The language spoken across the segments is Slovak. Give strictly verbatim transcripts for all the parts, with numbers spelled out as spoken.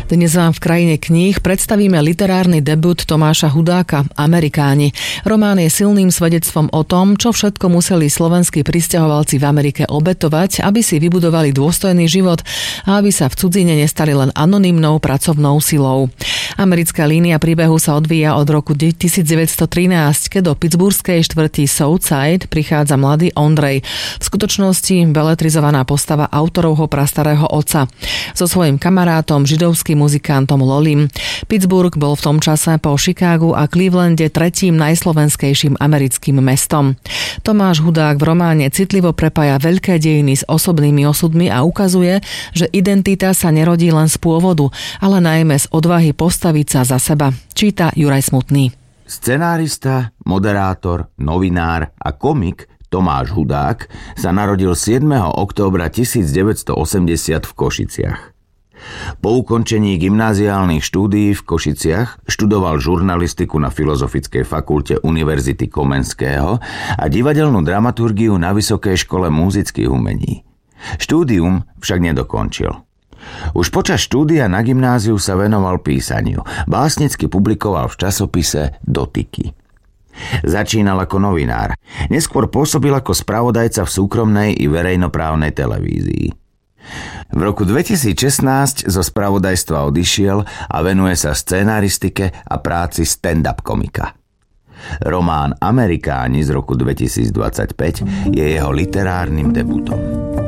Dnes vám v krajine kníh predstavíme literárny debut Tomáša Hudáka Amerikáni. Román je silným svedectvom o tom, čo všetko museli slovenskí prisťahovalci v Amerike obetovať, aby si vybudovali dôstojný život a aby sa v cudzine nestali len anonymnou pracovnou silou. Americká línia príbehu sa odvíja od roku devätnásťstotrinásť, keď do pittsburghskej štvrti Southside prichádza mladý Ondrej, v skutočnosti beletrizovaná postava autorovho prastarého otca, so svojím kamarátom, židovským muzikantom Lolim. Pittsburgh bol v tom čase po Chicagu a Clevelande tretím najslovenskejším americkým mestom. Tomáš Hudák v románe citlivo prepája veľké dejiny s osobnými osudmi a ukazuje, že identita sa nerodí len z pôvodu, ale najmä z odvahy postaviť sa za seba. Číta Juraj Smutný. Scenárista, moderátor, novinár a komik Tomáš Hudák sa narodil siedmeho októbra tisícdeväťstoosemdesiat v Košiciach. Po ukončení gymnáziálnych štúdií v Košiciach študoval žurnalistiku na Filozofickej fakulte Univerzity Komenského a divadelnú dramaturgiu na Vysokej škole múzických umení. Štúdium však nedokončil. Už počas štúdia na gymnáziu sa venoval písaniu. Básnicky publikoval v časopise Dotyky. Začínal ako novinár. Neskôr pôsobil ako spravodajca v súkromnej i verejnoprávnej televízii. V roku dvetisícšestnásť zo spravodajstva odišiel a venuje sa scenaristike a práci stand-up komika. Román Amerikáni z roku dvetisícdvadsaťpäť je jeho literárnym debutom.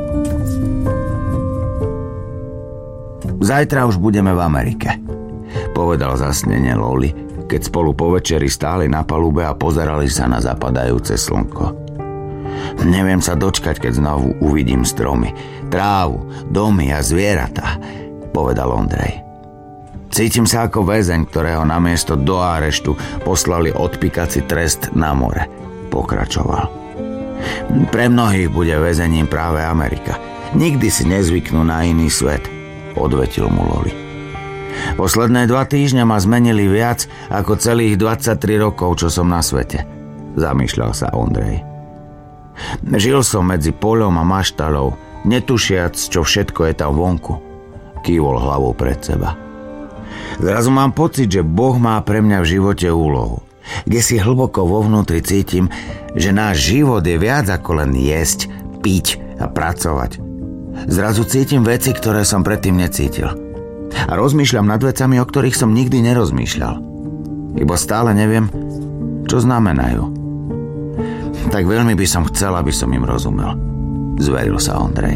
Zajtra už budeme v Amerike, povedal zasnene Loli, keď spolu po večeri stáli na palube a pozerali sa na zapadajúce slnko. Neviem sa dočkať, keď znovu uvidím stromy, trávu, domy a zvieratá, povedal Ondrej. Cítim sa ako väzeň, ktorého namiesto do areštu poslali odpíkací trest na more, pokračoval. Pre mnohých bude väzením práve Amerika. Nikdy si nezvyknú na iný svet, odvetil mu Loli. Posledné dva týždne ma zmenili viac ako celých dvadsaťtri rokov, čo som na svete, zamýšľal sa Ondrej. Žil som medzi poľom a maštalou, netušiac, čo všetko je tam vonku, kývol hlavou pred seba. Zrazu mám pocit, že Boh má pre mňa v živote úlohu. Kde si hlboko vo vnútri cítim, že náš život je viac ako len jesť, piť a pracovať. Zrazu cítim veci, ktoré som predtým necítil. A rozmýšľam nad vecami, o ktorých som nikdy nerozmýšľal. Iba stále neviem, čo znamenajú. Tak veľmi by som chcel, aby som im rozumel, zveril sa Ondrej.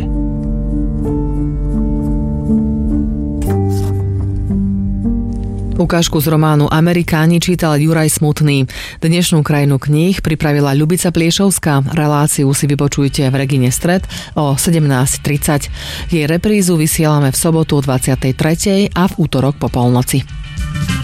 Ukážku z románu Amerikáni čítal Juraj Smutný. Dnešnú krajinu kníh pripravila Ľubica Pliešovská. Reláciu si vypočujte v Regine Stred o sedemnásť tridsať. Jej reprízu vysielame v sobotu dvadsiatej tretej a v útorok po polnoci.